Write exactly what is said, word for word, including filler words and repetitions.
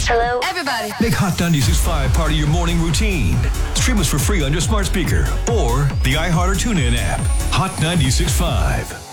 Hello, everybody. Make Hot ninety-six point five part of your morning routine. Stream us for free on your smart speaker or the iHeart or TuneIn app. Hot ninety-six point five.